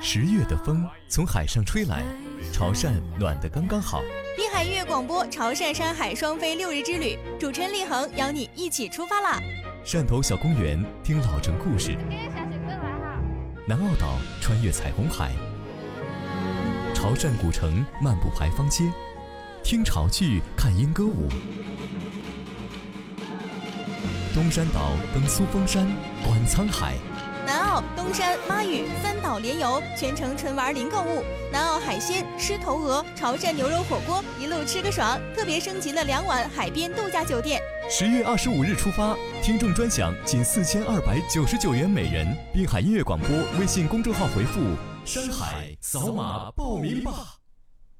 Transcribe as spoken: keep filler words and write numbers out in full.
十月的风从海上吹来，潮汕暖得刚刚好。 滨海音乐广播潮汕山海双飞六日之旅，主持人立恒邀你一起出发啦！ 汕头小公园听老城故事，南澳岛穿越彩虹海，潮汕古城漫步牌坊街，听潮剧看莺歌舞。东山岛登苏峰山，观沧海。 南澳、东山、妈屿三岛联游，全程纯玩零购物。南澳海鲜、狮头鹅、潮汕牛肉火锅，一路吃个爽。特别升级了两晚海边度假酒店。 十月二十五日出发，听众专享仅四千二百九十九元每人。滨海音乐广播微信公众号回复“山海”，扫码报名吧。